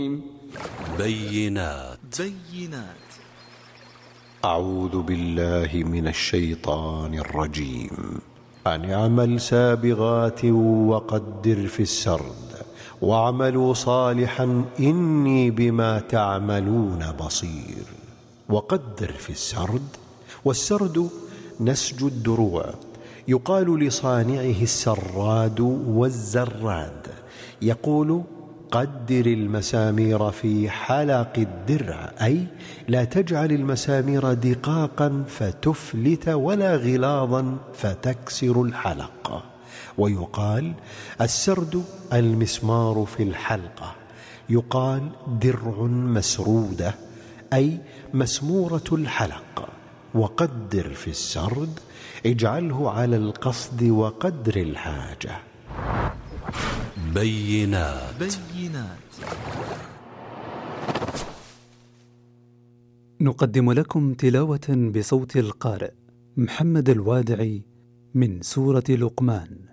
بينات. أعوذ بالله من الشيطان الرجيم. أن اعمل سابغات وقدر في السرد واعملوا صالحا إني بما تعملون بصير. وقدر في السرد، والسرد نسج الدروع، يقال لصانعه السراد والزراد. يقول: قدر المسامير في حلق الدرع، أي لا تجعل المسامير دقاقا فتفلت ولا غلاظا فتكسر الحلق. ويقال: السرد المسمار في الحلقة. يقال: درع مسرودة، أي مسمورة الحلق. وقدر في السرد، اجعله على القصد وقدر الحاجة. بينات. نقدم لكم تلاوة بصوت القارئ محمد الوادعي من سورة لقمان.